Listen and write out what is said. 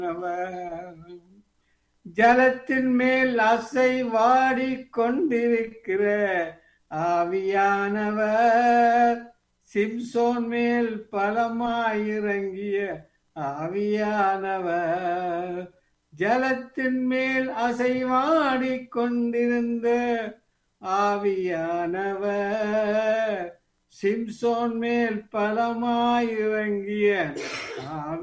ஜலத்தின் மேல் அசை வாடிக் கொண்டிருக்கிற ஆவியானவர் சிம்சோன் மேல் பலமாயிறங்கிய ஆவியானவர் ஜலத்தின் மேல் அசைவாடிக் கொண்டிருந்த ஆவியானவர் சிம்சோன் மேல் பலமாயிறங்கிய